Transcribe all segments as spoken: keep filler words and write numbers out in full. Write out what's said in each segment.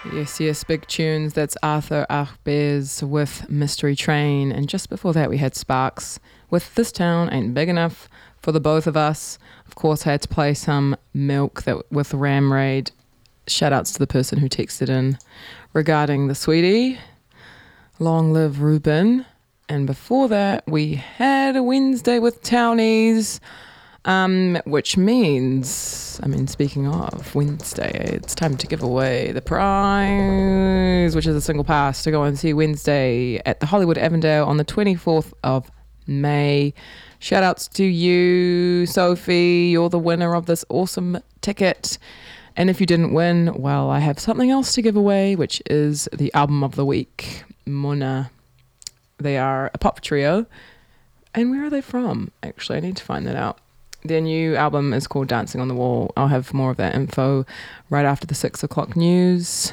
Yes, yes, big tunes. That's Arthur Achbez with Mystery Train. And just before that, we had Sparks with This Town Ain't Big Enough for the Both of Us. Of course, I had to play some Milk that with Ram Raid. Shout outs to the person who texted in regarding the sweetie. Long live Ruben. And before that, we had a Wednesday with Townies. Um, which means, I mean, speaking of Wednesday, it's time to give away the prize, which is a single pass to go and see Wednesday at the Hollywood Avondale on the twenty-fourth of May. Shout outs to you, Sophie. You're the winner of this awesome ticket. And if you didn't win, well, I have something else to give away, which is the album of the week, Muna. They are a pop trio. And where are they from? Actually, I need to find that out. Their new album is called Dancing on the Wall. I'll have more of that info right after the six o'clock news.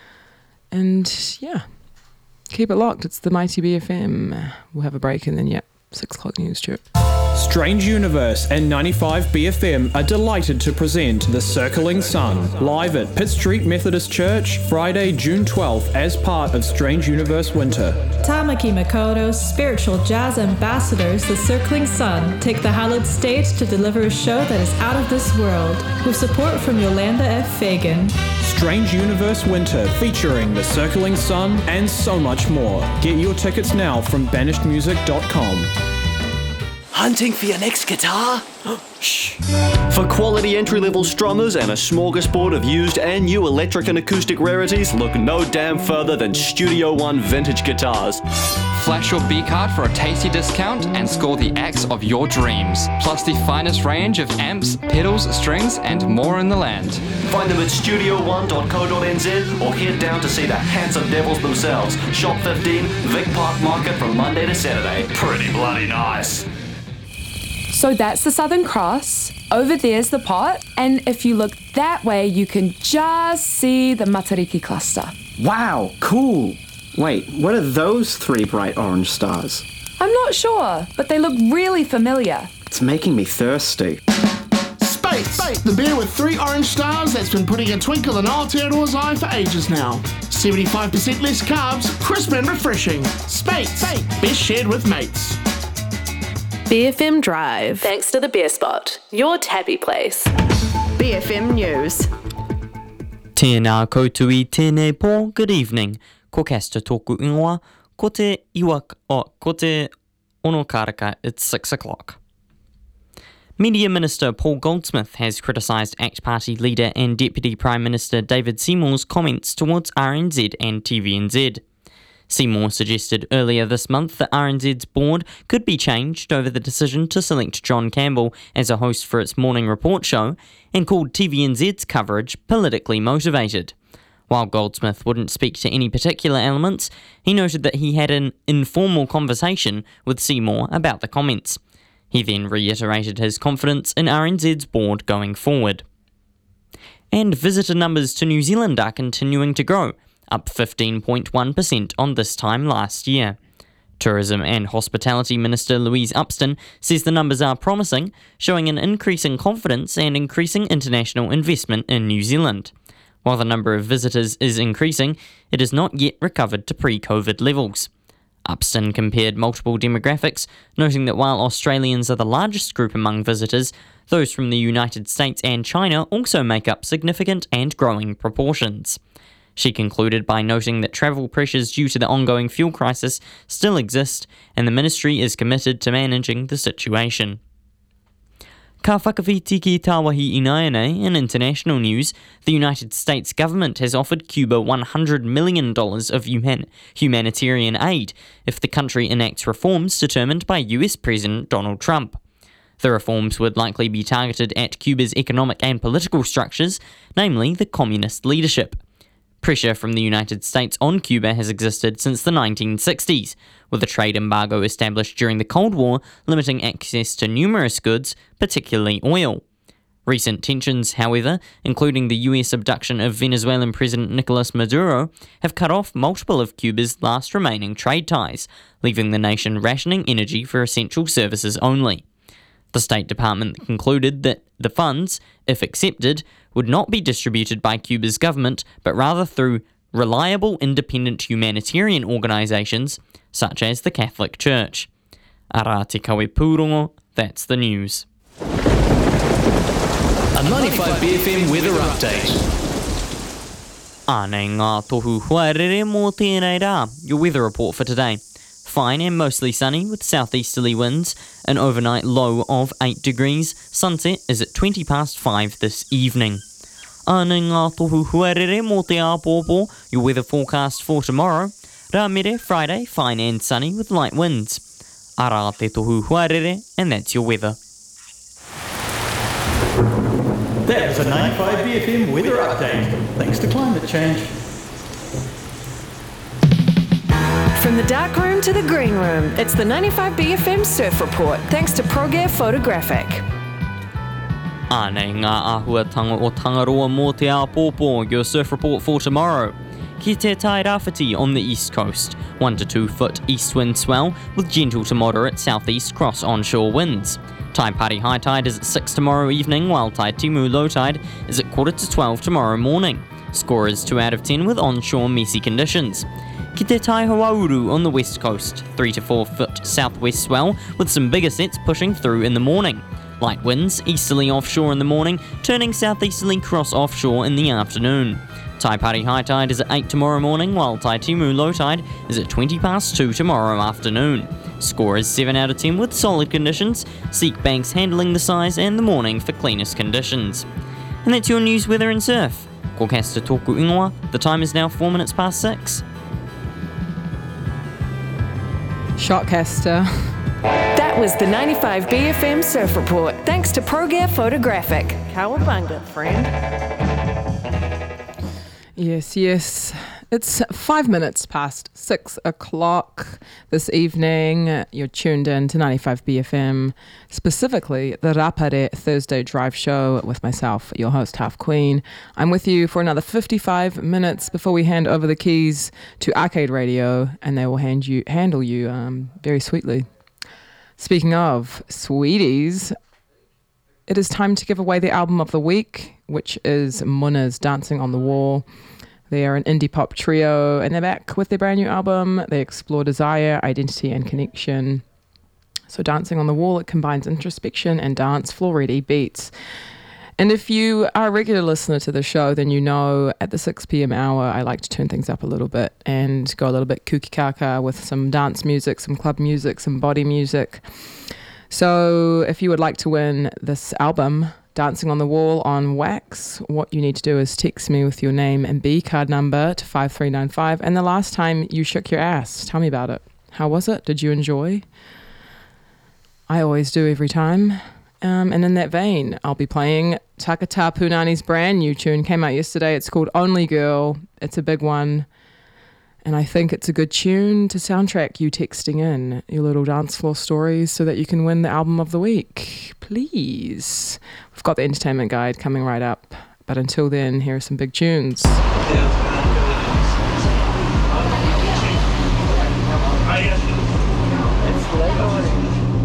And yeah, keep it locked. It's the Mighty B F M. We'll have a break and then, yeah, six o'clock news, too. Strange Universe and ninety-five B F M are delighted to present The Circling Sun, live at Pitt Street Methodist Church, Friday, June twelfth, as part of Strange Universe Winter. Tamaki Makoto's spiritual jazz ambassadors, The Circling Sun, take the hallowed stage to deliver a show that is out of this world, with support from Yolanda F. Fagan. Strange Universe Winter, featuring The Circling Sun and so much more. Get your tickets now from banished music dot com. Hunting for your next guitar? Shh. For quality entry-level strummers and a smorgasbord of used and new electric and acoustic rarities, look no damn further than Studio One Vintage Guitars. Flash your B-card for a tasty discount and score the axe of your dreams. Plus the finest range of amps, pedals, strings, and more in the land. Find them at studio one dot co dot n z or head down to see the handsome devils themselves. Shop fifteen, Vic Park Market from Monday to Saturday. Pretty bloody nice. So that's the Southern Cross, over there's the pot, and if you look that way, you can just see the Matariki cluster. Wow, cool. Wait, what are those three bright orange stars? I'm not sure, but they look really familiar. It's making me thirsty. Space, the beer with three orange stars that's been putting a twinkle in Aotearoa's eye for ages now. seventy-five percent less carbs, crisp and refreshing. Space, best shared with mates. B F M Drive. Thanks to the Beer Spot, your tabby place. B F M News. Tēnā koutou I tēnei pō, good evening. Ko Kasta tōku ingoa, ko te iwa, oh, ko te ono karaka, it's six o'clock. Media Minister Paul Goldsmith has criticised ACT Party leader and Deputy Prime Minister David Seymour's comments towards R N Z and T V N Z. Seymour suggested earlier this month that R N Z's board could be changed over the decision to select John Campbell as a host for its morning report show, and called T V N Z's coverage politically motivated. While Goldsmith wouldn't speak to any particular elements, he noted that he had an informal conversation with Seymour about the comments. He then reiterated his confidence in R N Z's board going forward. And visitor numbers to New Zealand are continuing to grow, up fifteen point one percent on this time last year. Tourism and Hospitality Minister Louise Upston says the numbers are promising, showing an increase in confidence and increasing international investment in New Zealand. While the number of visitors is increasing, it has not yet recovered to pre-COVID levels. Upston compared multiple demographics, noting that while Australians are the largest group among visitors, those from the United States and China also make up significant and growing proportions. She concluded by noting that travel pressures due to the ongoing fuel crisis still exist, and the ministry is committed to managing the situation. Ka whakawhiti ki tāwahi inaene, in international news, the United States government has offered Cuba one hundred million dollars of human- humanitarian aid if the country enacts reforms determined by U S President Donald Trump. The reforms would likely be targeted at Cuba's economic and political structures, namely the communist leadership. Pressure from the United States on Cuba has existed since the nineteen sixties, with a trade embargo established during the Cold War limiting access to numerous goods, particularly oil. Recent tensions, however, including the U S abduction of Venezuelan President Nicolas Maduro, have cut off multiple of Cuba's last remaining trade ties, leaving the nation rationing energy for essential services only. The State Department concluded that the funds, if accepted, would not be distributed by Cuba's government, but rather through reliable independent humanitarian organisations such as the Catholic Church. Ara te kawe pūrongo, that's the news. A ninety-five B F M weather update. Ānei ngā tohu huarere mō tēnei rā. Your weather report for today. Fine and mostly sunny with southeasterly winds, an overnight low of eight degrees. Sunset is at twenty past five this evening. Ānei ngā tohu huarere mō te āpōpō. Your weather forecast for tomorrow. Rā mere Friday, fine and sunny with light winds. Ara te tohu huarere, and that's your weather. That was a ninety-five B F M weather update, thanks to climate change. From the dark room to the green room, it's the ninety-five B F M Surf Report, thanks to ProGear Photographic. Ānei ngā āhuatanga o Tangaroa mō te āpōpō, your surf report for tomorrow. Ki te tai rāwhiti on the east coast, one to two foot east wind swell with gentle to moderate southeast cross onshore winds. Taipari high tide is at six tomorrow evening, while Taitimu low tide is at quarter to twelve tomorrow morning. Score is two out of ten with onshore messy conditions. Ki te tai Hawauru on the west coast, three to four foot southwest swell with some bigger sets pushing through in the morning. Light winds, easterly offshore in the morning, turning southeasterly cross offshore in the afternoon. Taipari high tide is at eight tomorrow morning, while Taitimu low tide is at twenty past two tomorrow afternoon. Score is seven out of ten with solid conditions, Seek Banks handling the size and the morning for cleanest conditions. And that's your news, weather and surf. Ko kasta tōku ingoa, the time is now four minutes past six. Shotcaster. That was the ninety-five B F M Surf Report, thanks to ProGear Photographic. Cowabunga, friend. Yes, yes. It's five minutes past six o'clock this evening. You're tuned in to ninety-five B F M, specifically the Rapare Thursday Drive Show with myself, your host, Half Queen. I'm with you for another fifty-five minutes before we hand over the keys to Arcade Radio, and they will hand you handle you um, very sweetly. Speaking of sweeties, it is time to give away the album of the week, which is Muna's Dancing on the Wall. They are an indie pop trio, and they're back with their brand new album. They explore desire, identity, and connection. So Dancing on the Wall, it combines introspection and dance floor-ready beats. And if you are a regular listener to the show, then you know at the six p.m. hour, I like to turn things up a little bit and go a little bit kooky kaka with some dance music, some club music, some body music. So if you would like to win this album, Dancing on the Wall on Wax, what you need to do is text me with your name and B card number to five three nine five. And the last time you shook your ass, tell me about it. How was it? Did you enjoy? I always do every time. Um, and in that vein, I'll be playing Takata Punani's brand new tune. Came out yesterday. It's called Only Girl. It's a big one. And I think it's a good tune to soundtrack you texting in your little dance floor stories so that you can win the album of the week. Please. We've got the entertainment guide coming right up. But until then, here are some big tunes. Yeah.